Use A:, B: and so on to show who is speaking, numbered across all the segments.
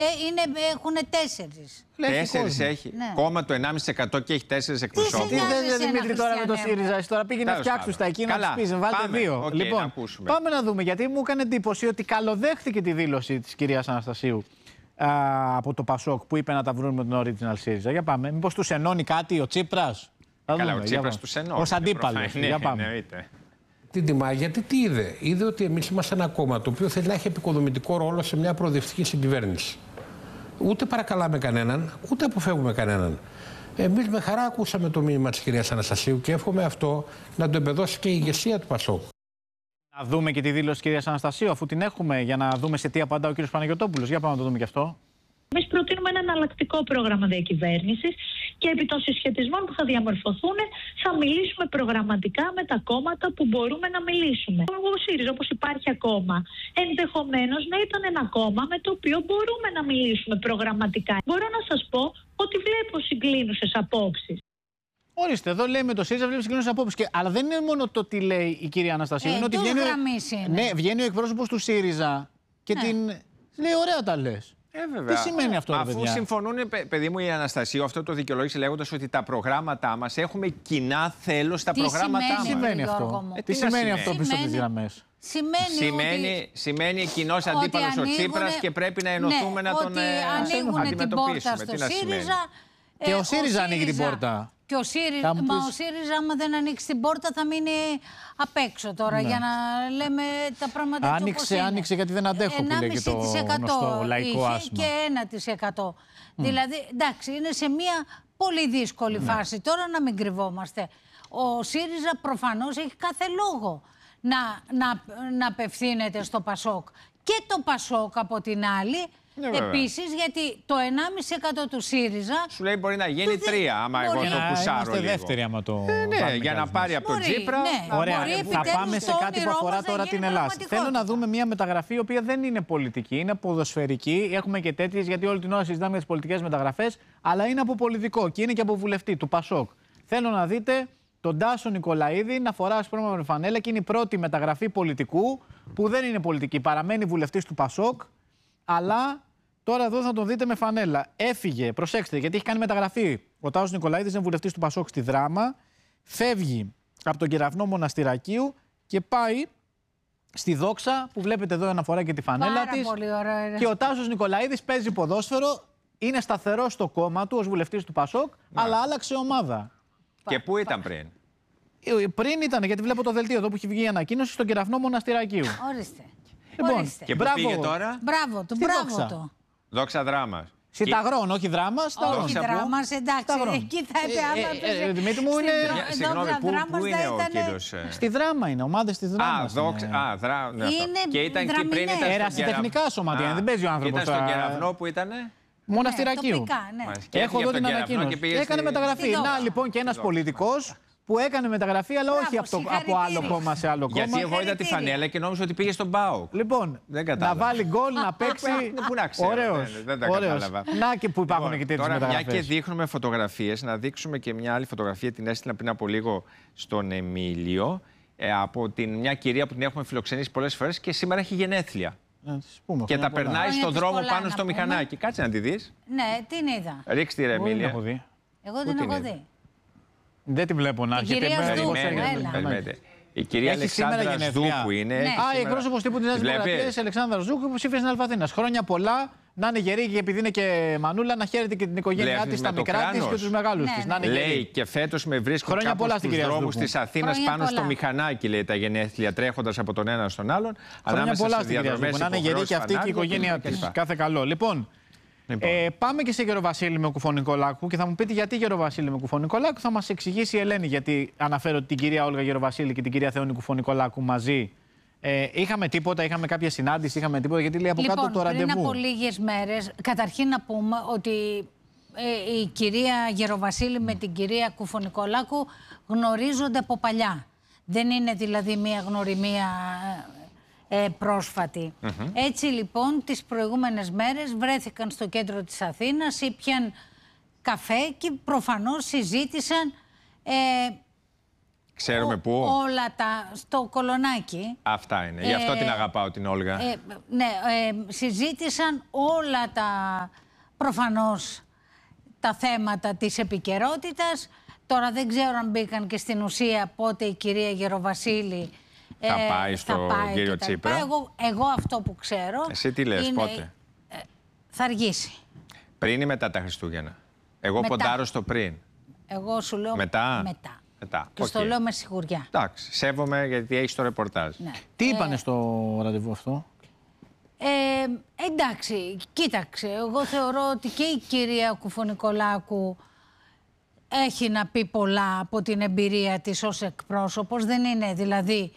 A: Έχουν 4.
B: 4 έχει.
A: Ναι.
B: Κόμμα το 1,5% και έχει 4 εκπροσώπους.
C: Τι θες, Δημήτρη, τώρα με το ΣΥΡΙΖΑ? Τώρα πήγαινε να φτιάξουν τα εκείνα να τους πεις, βάλτε 2.
B: Okay,
C: λοιπόν, πάμε να δούμε, γιατί μου έκανε εντύπωση ότι καλοδέχτηκε τη δήλωση της κυρίας Αναστασίου από το ΠΑΣΟΚ που είπε να τα βρουν με τον original ΣΥΡΙΖΑ. Για πάμε. Μήπως τους ενώνει κάτι ο Τσίπρας?
B: Καλά, ο Τσίπρας τους ενώνει.
C: Ως αντίπαλος. Για πάμε.
D: Την τιμά, γιατί τι είδε? Είδε ότι εμείς είμαστε ένα κόμμα το οποίο θέλει να έχει επικοδομητικό ρόλο σε μια προοδευτική συγκυβέρνηση. Ούτε παρακαλάμε κανέναν, ούτε αποφεύγουμε κανέναν. Εμείς με χαρά ακούσαμε το μήνυμα της κυρίας Αναστασίου και εύχομαι αυτό να το εμπεδώσει και η ηγεσία του ΠΑΣΟΚ.
C: Να δούμε και τη δήλωση της κυρίας Αναστασίου, αφού την έχουμε, για να δούμε σε τι απαντά ο κύριος Παναγιωτόπουλος. Για πάμε να το δούμε και αυτό.
E: Εμείς προτείνουμε ένα εναλλακτικό πρόγραμμα διακυβέρνησης και επί των συσχετισμών που θα διαμορφωθούν θα μιλήσουμε προγραμματικά με τα κόμματα που μπορούμε να μιλήσουμε. Ο ΣΥΡΙΖΑ, όπως υπάρχει ακόμα, ενδεχομένως να ήταν ένα κόμμα με το οποίο μπορούμε να μιλήσουμε προγραμματικά. Μπορώ να σας πω ότι βλέπω συγκλίνουσες απόψεις.
C: Ορίστε, εδώ λέει με το ΣΥΡΙΖΑ βλέπει συγκλίνουσες απόψεις. Αλλά δεν είναι μόνο το τι λέει η κυρία Αναστασίου. Είναι ότι βγαίνει ο εκπρόσωπος του ΣΥΡΙΖΑ και την λέει: ωραία τα λες.
B: Βέβαια.
C: Τι σημαίνει αυτό,
B: αφού
C: παιδιά?
B: συμφωνούν, παιδί μου, η Αναστασίου, αυτό το δικαιολόγησε λέγοντας ότι τα προγράμματά μας έχουμε κοινά θέλος στα προγράμματά μας.
C: Τι σημαίνει αυτό? Τι σημαίνει αυτό πίσω από τις γραμμές?
B: Σημαίνει κοινός αντίπαλος ο Τσίπρας και πρέπει να ενωθούμε να τον αντιμετωπίσουμε.
A: Τι να σημαίνει?
C: Και ο ΣΥΡΙΖΑ ανοίγει την πόρτα.
A: Και ο ΣΥΡΙΖΑ, άμα δεν ανοίξει την πόρτα, θα μείνει απ' έξω τώρα, για να λέμε τα πράγματα όπως είναι.
C: Άνοιξε γιατί δεν αντέχω, που λέει και το γνωστό λαϊκό άσμα.
A: Και 1%. Δηλαδή, εντάξει, είναι σε μια πολύ δύσκολη φάση. Τώρα να μην κρυβόμαστε. Ο ΣΥΡΙΖΑ προφανώς έχει κάθε λόγο να απευθύνεται στο ΠΑΣΟΚ. Και το ΠΑΣΟΚ από την άλλη. Επίσης, γιατί το 1,5% του ΣΥΡΙΖΑ.
B: Σου λέει μπορεί να γίνει 3, άμα εγώ το πουσάρω.
C: Είμαστε δεύτεροι, άμα το.
B: Ναι, για να πάρει από τον Τσίπρα.
C: Ωραία, θα πάμε σε κάτι που αφορά τώρα την Ελλάδα. Θέλω να δούμε μια μεταγραφή η οποία δεν είναι πολιτική, είναι ποδοσφαιρική. Έχουμε και τέτοιες, γιατί όλη την ώρα συζητάμε για τις πολιτικές μεταγραφές, αλλά είναι από πολιτικό και είναι και από βουλευτή του ΠΑΣΟΚ. Θέλω να δείτε τον Τάσο Νικολαίδη να φορά ασπρόμαυρη φανέλα και είναι η πρώτη μεταγραφή πολιτικού που δεν είναι πολιτική. Παραμένει βουλευτής του ΠΑΣΟΚ. Αλλά τώρα εδώ θα τον δείτε με φανέλα. Έφυγε, προσέξτε, γιατί έχει κάνει μεταγραφή. Ο Τάσος Νικολαίδης είναι βουλευτής του ΠΑΣΟΚ στη Δράμα. Φεύγει από τον κεραυνό Μοναστηρακίου και πάει στη Δόξα, που βλέπετε εδώ αναφορά και τη φανέλα της. Και ο Τάσος Νικολαίδης παίζει ποδόσφαιρο, είναι σταθερός στο κόμμα του ως βουλευτής του ΠΑΣΟΚ, αλλά άλλαξε ομάδα.
B: Και πού ήταν πριν?
C: Πριν ήταν, γιατί βλέπω το δελτίο εδώ που έχει βγει η ανακοίνωση, στον κεραυνό Μοναστηρακίου.
A: Ορίστε.
C: Λοιπόν,
B: και πού πήγε τώρα?
A: Μπράβο του.
B: Δόξα Δράμας.
C: Συνταγρών, όχι Δράμας.
A: Όχι Δράμας, εντάξει. Εκεί θα έπρεπε.
C: Δημήτρη μου, είναι.
B: Συγγνώμη, πού είναι ο κύριος?
C: Στη Δράμα είναι, ομάδες της Δράμας.
B: Δράμα. Και ήταν και πριν.
C: Ερασιτεχνικά σωματεία, δεν παίζει ο άνθρωπος.
B: Ήταν στον κεραυνό που ήτανε?
C: Μοναστηρακίου. Έχω εδώ την ανακοίνωση. Έκανε μεταγραφή. Να λοιπόν και ένας πολιτικός που έκανε μεταγραφή, αλλά όχι από άλλο κόμμα σε άλλο κόμμα.
B: Γιατί εγώ είδα τη φανέλα και νόμιζα ότι πήγε στον ΠΑΟΚ.
C: Λοιπόν, να βάλει γκολ, να παίξει.
B: Πού να ξέρω.
C: Δεν τα κατάλαβα. Να και που υπάρχουν και τέτοιες μεταγραφές.
B: Μια και δείχνουμε φωτογραφίες, να δείξουμε και μια άλλη φωτογραφία. Την έστειλα πριν από λίγο στον Εμίλιο. Από μια κυρία που την έχουμε φιλοξενήσει πολλές φορές και σήμερα έχει γενέθλια. Και τα περνάει στον δρόμο πάνω στο μηχανάκι. Κάτσε να τη δεις.
A: Ναι, την είδα.
B: Ρίξτε ρε Εμίλια.
A: Εγώ την έχω δει.
C: Δεν τη βλέπω να έρχεται.
B: Η κυρία Αλεξάνδρα Ζου που είναι.
C: Η εκπρόσωπος τύπου της Νέας Δημοκρατίας, Αλεξάνδρα Ζου, που ψήφισε στην Αλφαθήνας. Χρόνια πολλά, να είναι γερή και επειδή είναι και μανούλα, να χαίρεται και την οικογένειά της, τα μικρά της και τους μεγάλους της.
B: Λέει και φέτος με βρίσκουν κάπου στους δρόμους της Αθήνας πάνω στο μηχανάκι, λέει, τα γενέθλια, τρέχοντας από τον ένα στον άλλον.
C: Χρόνια πολλά στην κυρία Ζου, να είναι γερή και αυτή και η οικογένειά της. Κάθε καλό. Λοιπόν. Πάμε και σε Γεροβασίλη με Κουφονικολάκου και θα μου πείτε γιατί Γεροβασίλη με Κουφονικολάκου. Θα μας εξηγήσει η Ελένη γιατί αναφέρω την κυρία Όλγα Γεροβασίλη και την κυρία Θεόνη Κουφονικολάκου μαζί. Είχαμε τίποτα, είχαμε κάποια συνάντηση, είχαμε τίποτα, γιατί λέει από κάτω το ραντεβού.
A: Πριν από λίγες μέρες, καταρχήν να πούμε ότι η κυρία Γεροβασίλη με την κυρία Κουφονικολάκου γνωρίζονται από παλιά. Δεν είναι δηλαδή μια γνωριμία πρόσφατη. Έτσι λοιπόν τις προηγούμενες μέρες βρέθηκαν στο κέντρο της Αθήνας, ήπιαν καφέ και προφανώς συζήτησαν
B: Ξέρουμε πού.
A: Όλα στο Κολονάκι.
B: Αυτά είναι. Γι' αυτό την αγαπάω την Όλγα.
A: Ναι, συζήτησαν όλα προφανώς τα θέματα της επικαιρότητας. Τώρα δεν ξέρω αν μπήκαν και στην ουσία πότε η κυρία Γεροβασίλη
B: θα πάει στο κύριο Τσίπρα.
A: Εγώ αυτό που ξέρω.
B: Εσύ τι λες, πότε?
A: Θα αργήσει.
B: Πριν ή μετά τα Χριστούγεννα? Εγώ ποντάρω στο πριν.
A: Εγώ σου λέω
B: μετά.
A: Και στο λέω με σιγουριά.
B: Εντάξει, σέβομαι γιατί έχεις το ρεπορτάζ.
A: Ναι.
C: Τι είπανε στο ραντεβού αυτό?
A: Εντάξει, κοίταξε. Εγώ θεωρώ ότι και η κυρία Κουφονικολάκου έχει να πει πολλά από την εμπειρία της ως εκπρόσωπος. Δεν είναι δηλαδή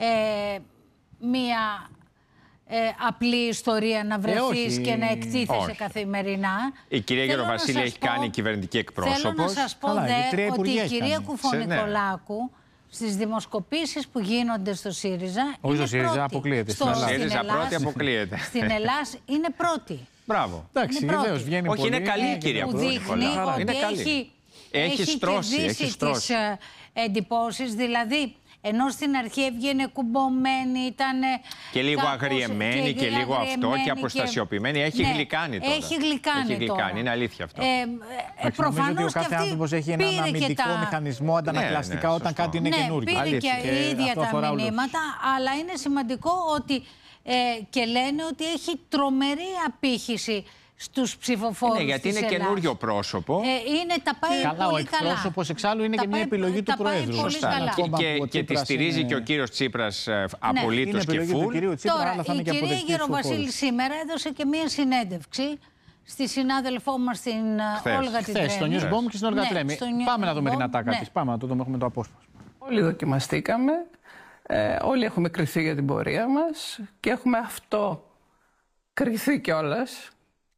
A: μία απλή ιστορία να βρεθείς και να εκτίθεσαι καθημερινά.
B: Η κυρία Γεροβασίλη έχει κάνει κυβερνητική εκπρόσωπος.
A: Θέλω να σας πω ότι η κυρία Κουφονικολάκου στις δημοσκοπήσεις που γίνονται στο ΣΥΡΙΖΑ.
C: Όχι στο ΣΥΡΙΖΑ, αποκλείεται.
B: Στο ΣΥΡΙΖΑ πρώτη αποκλείεται.
A: Στην Ελλάδα είναι πρώτη.
B: Μπράβο.
C: Εντάξει, βεβαίως βγαίνει πολύ.
B: Όχι, είναι καλή η κυρία Κουφονικολάκου.
A: Είναι καλή. Έχει κερδίσει τις εντυπώσεις, δηλαδή. Ενώ στην αρχή έβγαινε κουμπωμένη, ήταν.
B: Και λίγο αγριεμένη και λίγο αυτό και αποστασιοποιημένη. Έχει γλυκάνει τώρα.
A: Έχει γλυκάνει τώρα.
B: Είναι αλήθεια αυτό.
C: Προφανώς ο κάθε άνθρωπος έχει έναν αμυντικό μηχανισμό αντανακλαστικά όταν κάτι είναι καινούργιο.
A: Πήρε και η ίδια τα μηνύματα, αλλά είναι σημαντικό ότι. Και λένε ότι έχει τρομερή απήχηση στους ψηφοφόρους.
B: Γιατί είναι καινούριο πρόσωπο.
A: Τα πάει
C: καλά,
A: πολύ
C: ο εκπρόσωπος εξάλλου είναι και μια επιλογή του Προέδρου.
A: Σωστά.
B: Και τη στηρίζει και ο κύριος Τσίπρας απολύτως και φουλ.
A: Τώρα, η κυρία Γεροβασίλη σήμερα έδωσε και μια συνέντευξη στη συνάδελφό μας την Όλγα την Τρέμι.
C: Στο Newsbomb και στην Όλγα Τρέμι. Πάμε να δούμε την ατάκα της. Πάμε να το δούμε, έχουμε το απόσπασμα.
F: Όλοι δοκιμαστήκαμε. Όλοι έχουμε κριθεί για την πορεία μας και έχουμε αυτό κριθεί κιόλας.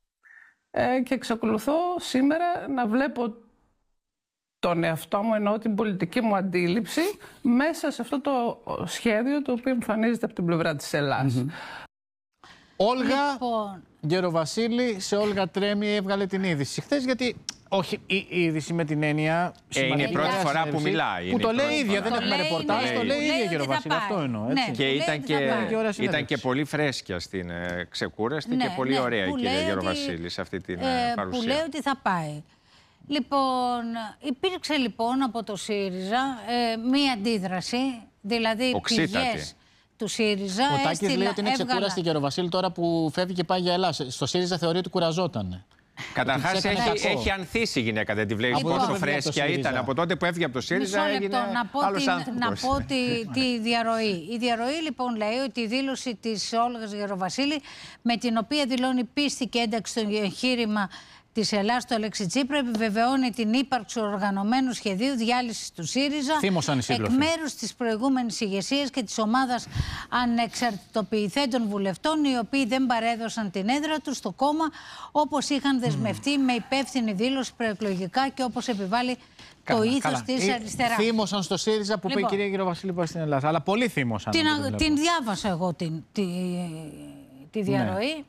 F: Και εξακολουθώ σήμερα να βλέπω τον εαυτό μου, εννοώ την πολιτική μου αντίληψη, μέσα σε αυτό το σχέδιο το οποίο εμφανίζεται από την πλευρά της Ελλάδας.
C: Όλγα Γεροβασίλη σε Όλγα Τρέμι έβγαλε την είδηση χθες, γιατί όχι η είδηση με την έννοια.
B: Είναι η πρώτη φορά που μιλάει.
C: Που το λέει η ίδια, δεν έχουμε ρεπορτάζ, το λέει η ίδια Γεροβασίλη. Αυτό εννοώ.
B: Και ήταν και πολύ φρέσκια στην ξεκούραστη και πολύ ωραία η κυρία Γεροβασίλη σε αυτή την παρουσία.
A: Που λέει ότι θα πάει. Λοιπόν, υπήρξε λοιπόν από το ΣΥΡΙΖΑ μία αντίδραση, δηλαδή πηγές του ΣΥΡΙΖΑ.
C: Ο Τάκης λέει ότι είναι ξεκούραστη η Γεροβασίλη τώρα που φεύγει και πάει για Ελλάδα. Στο ΣΥΡΙΖΑ θεωρεί ότι κουραζόταν.
B: Καταρχάς έχει ανθίσει η γυναίκα, δεν τη βλέπει πόσο φρέσκια ήταν. Από τότε που έφυγε από το ΣΥΡΙΖΑ έγινε άλλος άνθρωπος.
A: Να πω τη διαρροή. Η διαρροή λοιπόν λέει ότι η δήλωση της Όλγας Γεροβασίλη, με την οποία δηλώνει πίστη και ένταξη στο εγχείρημα της Ελλάδας στο Αλέξη Τσίπρα, επιβεβαιώνει την ύπαρξη οργανωμένου σχεδίου διάλυσης του ΣΥΡΙΖΑ εκ μέρους της προηγούμενης ηγεσίας και της ομάδας ανεξαρτητοποιηθέντων βουλευτών, οι οποίοι δεν παρέδωσαν την έδρα τους στο κόμμα όπως είχαν δεσμευτεί με υπεύθυνη δήλωση προεκλογικά και όπως επιβάλλει το ήθος της αριστεράς.
C: Θύμωσαν στο ΣΥΡΙΖΑ που είπε η κυρία Γεροβασίλη πάει στην Ελλάδα. Αλλά πολλοί θύμωσαν.
A: Την διάβασα εγώ τη διαρροή.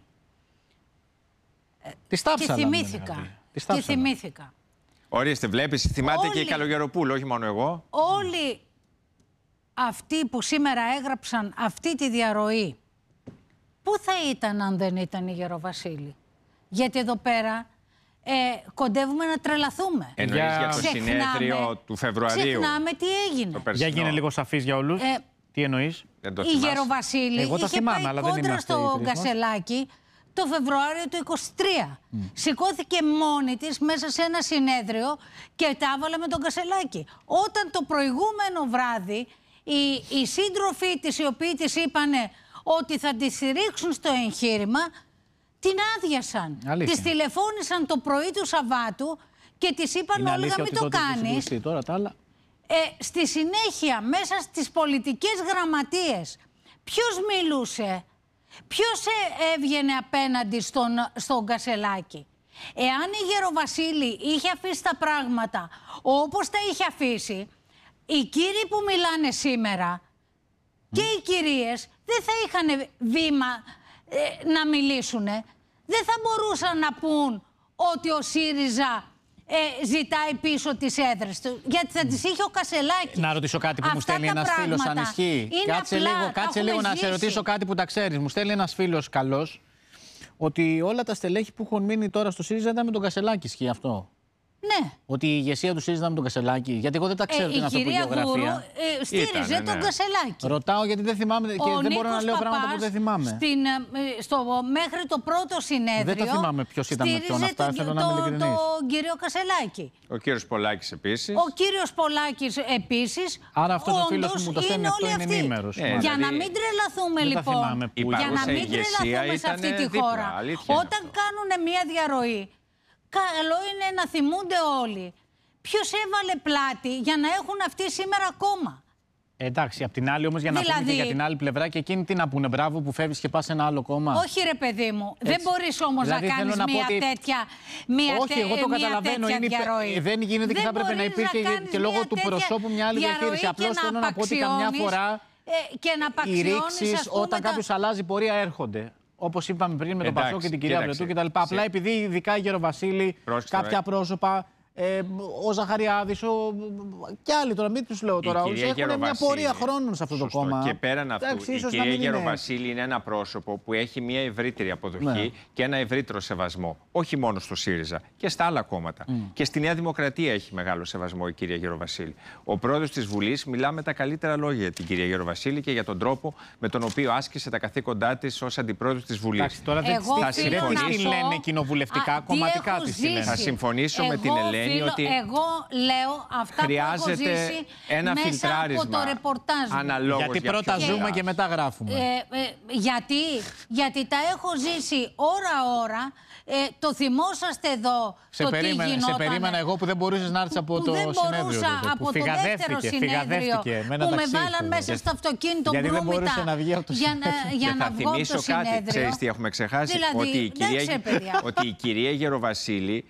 A: Και θυμήθηκα.
B: Ορίστε, βλέπεις, θυμάται και η Καλογεροπούλου, όχι μόνο εγώ.
A: Όλοι αυτοί που σήμερα έγραψαν αυτή τη διαρροή, πού θα ήταν αν δεν ήταν η Γεροβασίλη? Γιατί εδώ πέρα κοντεύουμε να τρελαθούμε.
B: Εννοείς για το συνέδριο του Φεβρουαρίου.
A: Ξεχνάμε τι έγινε.
C: Για γίνε λίγο σαφής για όλους. Τι εννοείς?
A: Η Γεροβασίλη είχε πάει κόντρα στο Γκασελάκι το Φεβρουάριο του 23. Σηκώθηκε μόνη της μέσα σε ένα συνέδριο και τα έβαλε με τον Κασελάκη. Όταν το προηγούμενο βράδυ οι σύντροφοί της, οι οποίοι της είπανε ότι θα τη στηρίξουν στο εγχείρημα, την άδειασαν. Της τηλεφώνησαν το πρωί του Σαββάτου και της είπαν Όλγα μην το κάνεις. Στη συνέχεια μέσα στις πολιτικές γραμματείες ποιος μιλούσε? Ποιος έβγαινε απέναντι στον Κασελάκη? Εάν η Γεροβασίλη είχε αφήσει τα πράγματα όπως τα είχε αφήσει, οι κύριοι που μιλάνε σήμερα και οι κυρίες δεν θα είχαν βήμα να μιλήσουν. Δεν θα μπορούσαν να πούν ότι ο ΣΥΡΙΖΑ ζητάει πίσω τις έδρες του. Γιατί θα τις είχε ο Κασελάκης.
C: Να ρωτήσω κάτι που μου στέλνει ένας φίλος, αν ισχύει. Κάτσε λίγο να σε ρωτήσω κάτι που τα ξέρεις. Μου στέλνει ένας φίλος καλός ότι όλα τα στελέχη που έχουν μείνει τώρα στο ΣΥΡΙΖΑ ήταν με τον Κασελάκη. Ισχύει αυτό?
A: Ναι.
C: Ότι η ηγεσία του ΣΥΡΙΖΑ με τον Κασελάκη. Γιατί εγώ δεν τα ξέρω τι είναι αυτό που γεωγραφία.
A: Η κυρία Γούρου στήριζε τον Κασελάκη.
C: Ρωτάω γιατί δεν θυμάμαι και δεν μπορώ να λέω πράγματα που δεν θυμάμαι.
A: Μέχρι το πρώτο συνέδριο.
C: Δεν τα θυμάμαι ποιος ήταν με ποιον αυτά. Θέλω να είμαι ειλικρινής.
A: Τον κύριο Κασελάκη.
B: Ο κύριος Πολάκης επίσης.
A: Ο κύριος Πολάκης επίσης.
C: Άρα αυτός ο φίλος που μου το στέλνει αυτό είναι ενήμερος.
A: Για να μην τρελαθούμε λοιπόν. Για να μην τρελαθούμε σε αυτή τη χώρα. Όταν κάνουν μια διαρροή. Καλό είναι να θυμούνται όλοι ποιος έβαλε πλάτη για να έχουν αυτοί σήμερα κόμμα.
C: Εντάξει, απ' την άλλη όμως για να πούμε και για την άλλη πλευρά και εκείνοι τι να πούνε, μπράβο που φεύγεις και πας σε ένα άλλο κόμμα.
A: Όχι ρε παιδί μου, δεν μπορείς όμως δηλαδή, να κάνεις μια τέτοια
C: όχι, εγώ το καταλαβαίνω, δεν γίνεται και θα έπρεπε να υπήρχε και λόγω του προσώπου μια άλλη διαχείριση. Απλώς θέλω να πω ότι καμιά φορά οι ρήξεις όταν κάποιος αλλάζει πορεία έρχονται. Όπως είπαμε πριν με τον Πασό και την κυρία Βρετού κτλ. Απλά επειδή ειδικά η Γεροβασίλη, κάποια πρόσωπα, ο Ζαχαριάδης, και άλλοι τώρα, μην τους λέω τώρα, έχουν μια πορεία χρόνων σε αυτό το κόμμα.
B: Και πέραν αυτού, η κυρία Γεροβασίλη είναι ένα πρόσωπο που έχει μια ευρύτερη αποδοχή και ένα ευρύτερο σεβασμό. Όχι μόνο στο ΣΥΡΙΖΑ και στα άλλα κόμματα. Και στη Νέα Δημοκρατία έχει μεγάλο σεβασμό η κυρία Γεροβασίλη. Ο πρόεδρος της Βουλής μιλά με τα καλύτερα λόγια για την κυρία Γεροβασίλη και για τον τρόπο με τον οποίο άσκησε τα καθήκοντά της ως αντιπρόεδρος της Βουλής.
C: Τώρα δεν τη λένε κοινοβουλευτικά, κομματικά τη λένε.
B: Θα συμφωνήσω με την Ελένη. Ότι
A: εγώ λέω αυτά που έχω ζήσει
B: ένα
A: μέσα από το ρεπορτάζ μου.
C: Γιατί πρώτα ζούμε και μετά γράφουμε.
A: Γιατί τα έχω ζήσει ώρα-ώρα. Το θυμόσαστε εδώ τι γινόταν.
C: Σε περίμενα εγώ που δεν μπορούσες να έρθεις από το συνέδριο.
A: Από το δεύτερο συνέδριο που με βάλαν μέσα στο αυτοκίνητο γκρούμητα για να βγω από το συνέδριο.
B: Ξέρεις τι έχουμε ξεχάσει? Ότι η κυρία Γεροβασίλη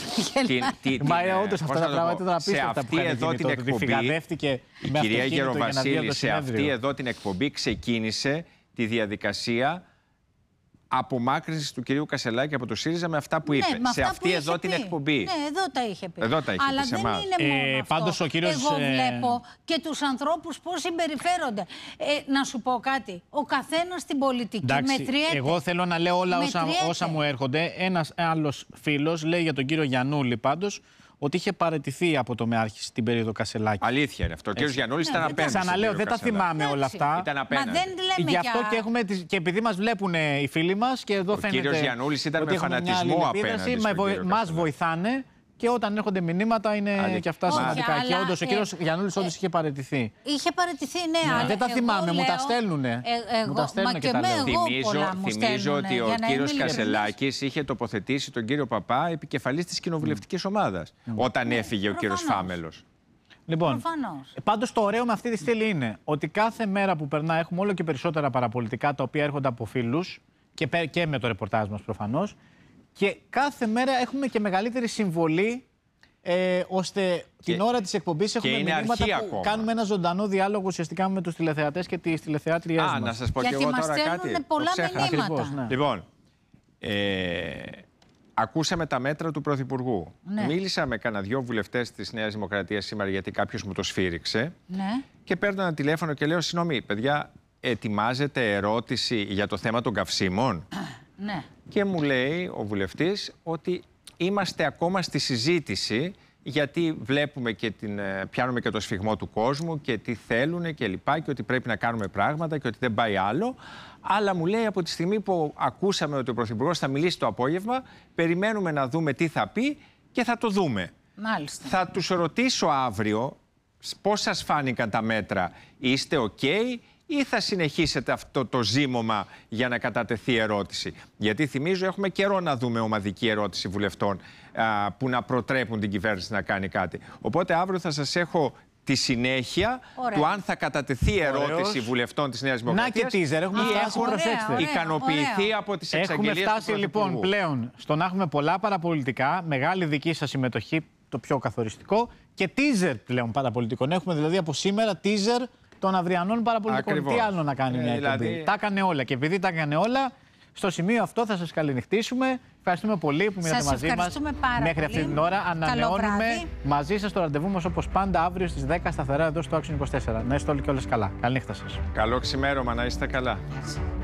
B: σε αυτή εδώ την εκπομπή, η κυρία Γεροβασίλη σε αυτή εδώ την εκπομπή ξεκίνησε τη διαδικασία απομάκρυνσης του κυρίου Κασελάκη από το ΣΥΡΙΖΑ με αυτά που είπε. Σε αυτή εδώ την εκπομπή.
A: Ναι, εδώ τα είχε πει.
B: Εδώ τα είχε
A: αλλά
B: πει σε
A: δεν
B: εμάς.
A: είναι μόνο αυτό.
C: Πάντως ο κύριος,
A: εγώ βλέπω και τους ανθρώπους πώς συμπεριφέρονται. Να σου πω κάτι. Ο καθένας στην πολιτική μετριέται.
C: Εγώ θέλω να λέω όλα όσα μου έρχονται. Ένας άλλος φίλος λέει για τον κύριο Γιαννούλη πάντως ότι είχε παραιτηθεί από το ΜΕάρχη στην περίοδο Κασελάκη.
B: Αλήθεια είναι αυτό. Ο κύριος Γιαννούλης ήταν απέναντι.
C: Ξαναλέω, δεν τα θυμάμαι όλα αυτά.
B: Ήταν απέναντι.
A: Μα δεν λέμε
C: γι' αυτό και έχουμε και επειδή μας βλέπουν οι φίλοι μας και εδώ φαίνεται.
B: Ο κύριος Γιαννούλης ήταν με φανατισμό απέναντι.
C: Μας βοηθάνε. Και όταν έρχονται μηνύματα είναι και αυτά σημαντικά. Και όντως ο κύριος Γιαννούλης όντως είχε παραιτηθεί.
A: Είχε παραιτηθεί, ναι.
C: Δεν τα θυμάμαι, μου τα στέλνουνε. Μου τα στέλνουν και τα λέω.
B: Θυμίζω ότι ο κύριος Κασελάκης είχε τοποθετήσει τον κύριο Παπά επικεφαλής της κοινοβουλευτικής ομάδας όταν έφυγε ο κύριος Φάμελος.
C: Λοιπόν, πάντως το ωραίο με αυτή τη στήλη είναι ότι κάθε μέρα που περνά έχουμε όλο και περισσότερα παραπολιτικά τα οποία έρχονται από φίλους και με το ρεπορτάζ μας προφανώς. Και κάθε μέρα έχουμε και μεγαλύτερη συμβολή, ώστε την ώρα της εκπομπής έχουμε μηνύματα που κάνουμε ένα ζωντανό διάλογο ουσιαστικά με τους τηλεθεατές και τις τηλεθεάτριές μας.
B: Να σας πω και εγώ τώρα κάτι.
A: Γιατί πολλά μηνύματα.
C: Ακριβώς, ναι.
B: Λοιπόν, ακούσαμε τα μέτρα του Πρωθυπουργού.
A: Ναι.
B: Μίλησα με κανένα δυο βουλευτές της Νέας Δημοκρατίας σήμερα γιατί κάποιος μου το σφύριξε.
A: Ναι.
B: Και παίρνω ένα τηλέφωνο και λέω: συγγνώμη, παιδιά, ετοιμάζετε ερώτηση για το θέμα των καυσίμων?
A: Ναι.
B: Και μου λέει ο βουλευτής ότι είμαστε ακόμα στη συζήτηση γιατί βλέπουμε και πιάνουμε και το σφιγμό του κόσμου και τι θέλουν και λοιπά και ότι πρέπει να κάνουμε πράγματα και ότι δεν πάει άλλο. Αλλά μου λέει από τη στιγμή που ακούσαμε ότι ο Πρωθυπουργός θα μιλήσει το απόγευμα, περιμένουμε να δούμε τι θα πει και θα το δούμε.
A: Μάλιστα.
B: Θα τους ρωτήσω αύριο πώς σας φάνηκαν τα μέτρα. Είστε OK? Ή θα συνεχίσετε αυτό το ζήμωμα για να κατατεθεί ερώτηση? Γιατί θυμίζω έχουμε καιρό να δούμε ομαδική ερώτηση βουλευτών που να προτρέπουν την κυβέρνηση να κάνει κάτι. Οπότε αύριο θα σας έχω τη συνέχεια του αν θα κατατεθεί ερώτηση βουλευτών της Νέας Δημοκρατίας.
C: Να και teaser, έχουμε φτάσει, προσέξτε.
B: Ικανοποιηθεί από τις εξαγγελίες του
C: Έχουμε φτάσει λοιπόν πλέον στο να έχουμε πολλά παραπολιτικά, μεγάλη δική σας συμμετοχή, το πιο καθοριστικό, και teaser πλέον παραπολιτικών. Έχουμε δηλαδή από σήμερα teaser των αυριανών παραπολιτικών. Τι άλλο να κάνει μια εκπομπή. Τα έκανε όλα. Και επειδή τα έκανε όλα, Στο σημείο αυτό θα σας καληνυχτήσουμε. Ευχαριστούμε πολύ που μείνατε μαζί μας μέχρι αυτή την ώρα. Ανανεώνουμε μαζί σας το ραντεβού μας όπως πάντα αύριο στις 10 σταθερά εδώ στο Action 24. Να είστε όλοι και όλες καλά. Καληνύχτα σας.
B: Καλό ξημέρωμα, να είστε καλά.